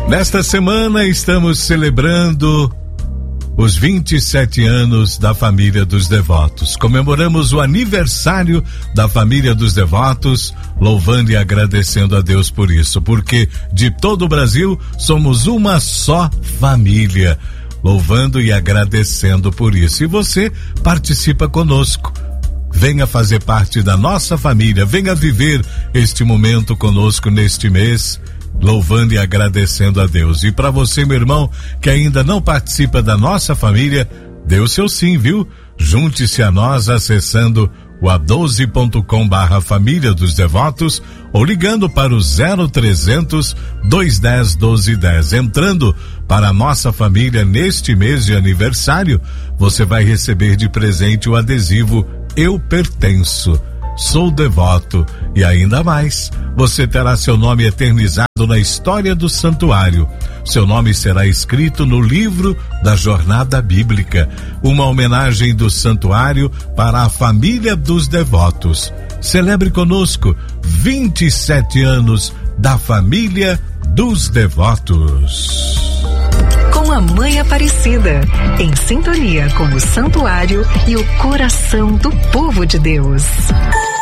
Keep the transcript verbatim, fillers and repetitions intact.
Nesta semana estamos celebrando os vinte e sete anos da Família dos Devotos. Comemoramos o aniversário da Família dos Devotos, louvando e agradecendo a Deus por isso, porque de todo o Brasil somos uma só família, louvando e agradecendo por isso. E você participa conosco. Venha fazer parte da nossa família, venha viver este momento conosco neste mês, louvando e agradecendo a Deus. E para você, meu irmão, que ainda não participa da nossa família, dê o seu sim, viu? Junte-se a nós acessando o a doze ponto com barra Família dos Devotos ou ligando para o zero trezentos, dois dez, doze dez. Entrando para a nossa família neste mês de aniversário, você vai receber de presente o adesivo Eu Pertenço, Sou Devoto, e ainda mais, você terá seu nome eternizado na história do santuário. Seu nome será escrito no livro da Jornada Bíblica, uma homenagem do santuário para a Família dos Devotos. Celebre conosco vinte e sete anos da Família dos Devotos. Com a Mãe Aparecida, em sintonia com o santuário e o coração do povo de Deus.